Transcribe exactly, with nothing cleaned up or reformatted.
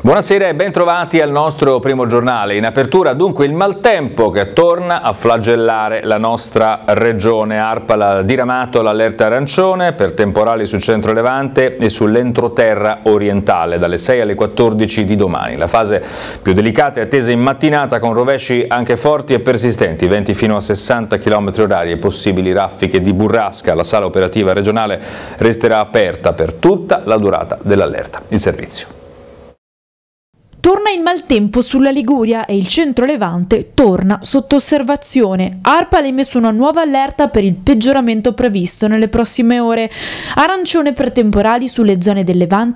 Buonasera e ben trovati al nostro primo giornale. In apertura dunque il maltempo che torna a flagellare la nostra regione. ARPAL ha diramato l'allerta arancione per temporali sul centro Levante e sull'entroterra orientale dalle sei alle quattordici di domani. La fase più delicata è attesa in mattinata con rovesci anche forti e persistenti, venti fino a sessanta chilometri orari e possibili raffiche di burrasca. La sala operativa regionale resterà aperta per tutta la durata dell'allerta. Il servizio. Torna il maltempo sulla Liguria e il centro Levante torna sotto osservazione. ARPAL ha emesso una nuova allerta per il peggioramento previsto nelle prossime ore. Arancione per temporali sulle zone del Levante